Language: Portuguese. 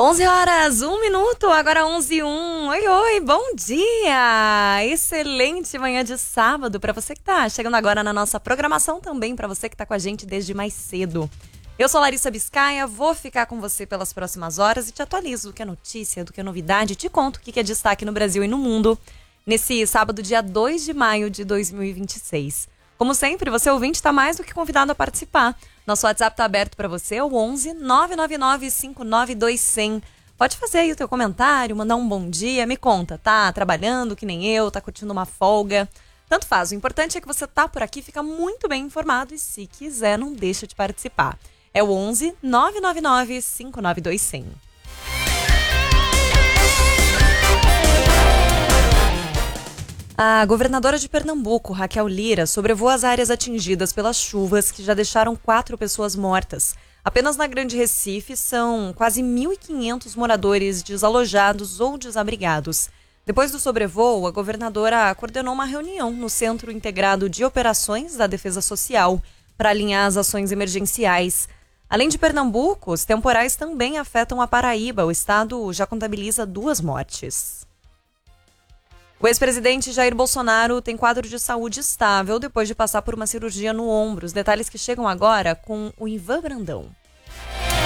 11 horas, 1 minuto, agora 11h01. Oi, oi, bom dia! Excelente manhã de sábado para você que tá chegando agora na nossa programação, também para você que tá com a gente desde mais cedo. Eu sou Larissa Biscaia, vou ficar com você pelas próximas horas e te atualizo do que é notícia, do que é novidade, te conto o que é destaque no Brasil e no mundo nesse sábado, dia 2 de maio de 2026. Como sempre, você ouvinte está mais do que convidado a participar. Nosso WhatsApp está aberto para você, o 11 999 592 100. Pode fazer aí o teu comentário, mandar um bom dia, me conta, tá trabalhando que nem eu, tá curtindo uma folga. Tanto faz, o importante é que você tá por aqui, fica muito bem informado e se quiser, não deixa de participar. É o 11 999 592 100. A governadora de Pernambuco, Raquel Lira, sobrevoa as áreas atingidas pelas chuvas que já deixaram 4 pessoas mortas. Apenas na Grande Recife são quase 1.500 moradores desalojados ou desabrigados. Depois do sobrevoo, a governadora coordenou uma reunião no Centro Integrado de Operações da Defesa Social para alinhar as ações emergenciais. Além de Pernambuco, os temporais também afetam a Paraíba. O estado já contabiliza 2 mortes. O ex-presidente Jair Bolsonaro tem quadro de saúde estável depois de passar por uma cirurgia no ombro. Os detalhes que chegam agora com o Ivan Brandão.